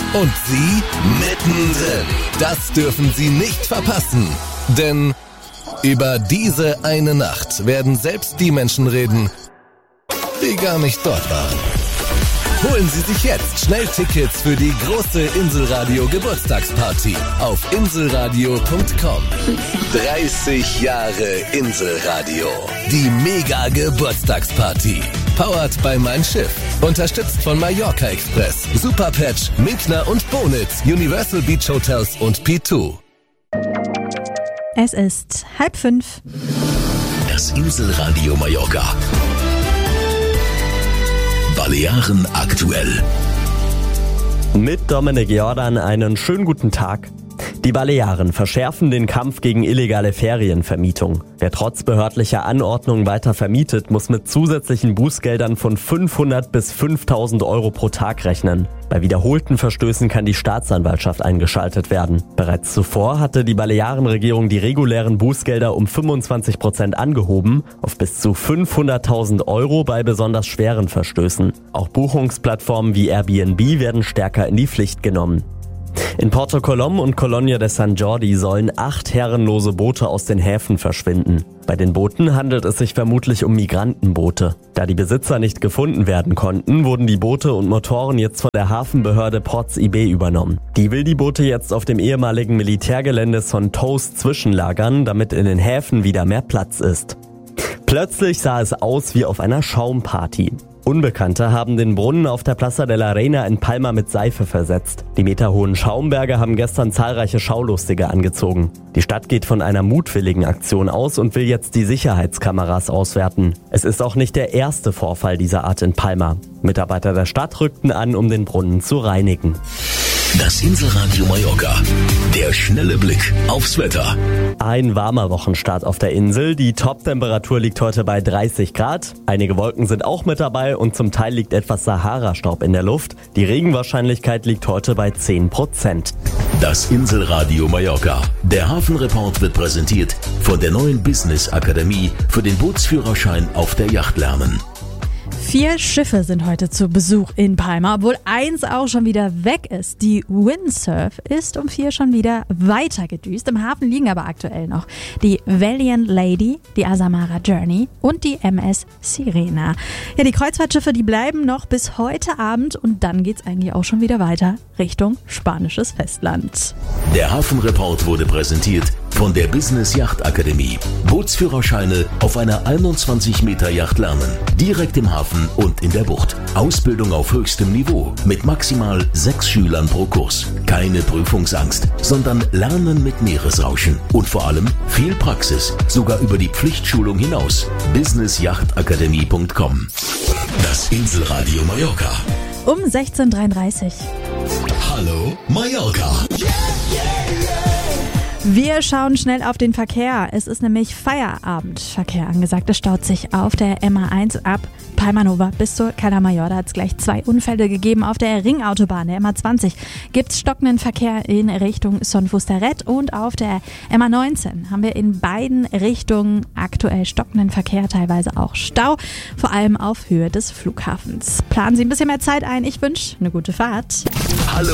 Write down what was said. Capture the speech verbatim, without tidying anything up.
Und Sie mittendrin. Das dürfen Sie nicht verpassen. Denn über diese eine Nacht werden selbst die Menschen reden, die gar nicht dort waren. Holen Sie sich jetzt schnell Tickets für die große Inselradio Geburtstagsparty auf inselradio punkt com. dreißig Jahre Inselradio. Die Mega Geburtstagsparty. Powered by Mein Schiff. Unterstützt von Mallorca Express, Superpatch, Minkner und Bonitz, Universal Beach Hotels und P zwei. Es ist halb fünf. Das Inselradio Mallorca. Balearen aktuell. Mit Dominik Jordan einen schönen guten Tag. Die Balearen verschärfen den Kampf gegen illegale Ferienvermietung. Wer trotz behördlicher Anordnung weiter vermietet, muss mit zusätzlichen Bußgeldern von fünfhundert bis fünftausend Euro pro Tag rechnen. Bei wiederholten Verstößen kann die Staatsanwaltschaft eingeschaltet werden. Bereits zuvor hatte die Balearenregierung die regulären Bußgelder um fünfundzwanzig Prozent angehoben, auf bis zu fünfhunderttausend Euro bei besonders schweren Verstößen. Auch Buchungsplattformen wie Airbnb werden stärker in die Pflicht genommen. In Porto Colom und Colonia de San Jordi sollen acht herrenlose Boote aus den Häfen verschwinden. Bei den Booten handelt es sich vermutlich um Migrantenboote. Da die Besitzer nicht gefunden werden konnten, wurden die Boote und Motoren jetzt von der Hafenbehörde Ports I B übernommen. Die will die Boote jetzt auf dem ehemaligen Militärgelände Son Tous zwischenlagern, damit in den Häfen wieder mehr Platz ist. Plötzlich sah es aus wie auf einer Schaumparty. Unbekannte haben den Brunnen auf der Plaza de la Reina in Palma mit Seife versetzt. Die meterhohen Schaumberge haben gestern zahlreiche Schaulustige angezogen. Die Stadt geht von einer mutwilligen Aktion aus und will jetzt die Sicherheitskameras auswerten. Es ist auch nicht der erste Vorfall dieser Art in Palma. Mitarbeiter der Stadt rückten an, um den Brunnen zu reinigen. Das Inselradio Mallorca. Der schnelle Blick aufs Wetter. Ein warmer Wochenstart auf der Insel. Die Toptemperatur liegt heute bei dreißig Grad. Einige Wolken sind auch mit dabei und zum Teil liegt etwas Sahara-Staub in der Luft. Die Regenwahrscheinlichkeit liegt heute bei zehn Prozent. Das Inselradio Mallorca. Der Hafenreport wird präsentiert von der neuen Business Akademie für den Bootsführerschein auf der Yacht lernen. Vier Schiffe sind heute zu Besuch in Palma, obwohl eins auch schon wieder weg ist. Die Windsurf ist um vier schon wieder weitergedüst. Im Hafen liegen aber aktuell noch die Valiant Lady, die Azamara Journey und die M S Sirena. Ja, die Kreuzfahrtschiffe, die bleiben noch bis heute Abend und dann geht's eigentlich auch schon wieder weiter Richtung spanisches Festland. Der Hafenreport wurde präsentiert von der Business Yacht Akademie. Bootsführerscheine auf einer einundzwanzig Meter Yacht lernen. Direkt im Hafen und in der Bucht. Ausbildung auf höchstem Niveau mit maximal sechs Schülern pro Kurs. Keine Prüfungsangst, sondern Lernen mit Meeresrauschen. Und vor allem viel Praxis, sogar über die Pflichtschulung hinaus. business yacht akademie punkt com. Das Inselradio Mallorca. Um sechzehn Uhr dreiunddreißig. Hallo Mallorca. Wir schauen schnell auf den Verkehr. Es ist nämlich Feierabendverkehr angesagt. Es staut sich auf der M A eins ab Palma Nova bis zur Cala Mayor. Da hat es gleich zwei Unfälle gegeben. Auf der Ringautobahn, der M A zwanzig, gibt es stockenden Verkehr in Richtung Son Fustaret. Und auf der M A neunzehn haben wir in beiden Richtungen aktuell stockenden Verkehr, teilweise auch Stau, vor allem auf Höhe des Flughafens. Planen Sie ein bisschen mehr Zeit ein. Ich wünsche eine gute Fahrt. Hallo.